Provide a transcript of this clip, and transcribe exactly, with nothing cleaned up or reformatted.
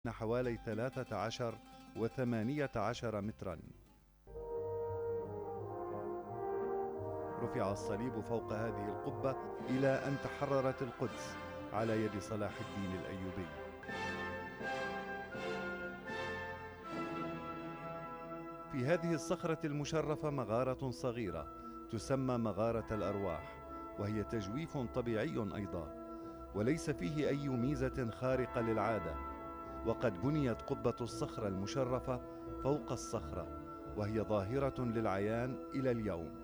حوالي ثلاثة عشر وثمانية عشر مترا. رفع الصليب فوق هذه القبة إلى أن تحررت القدس على يد صلاح الدين الأيوبي. في هذه الصخرة المشرفة مغارة صغيرة تسمى مغارة الأرواح، وهي تجويف طبيعي أيضا، وليس فيه أي ميزة خارقة للعادة. وقد بنيت قبة الصخرة المشرفة فوق الصخرة، وهي ظاهرة للعيان إلى اليوم.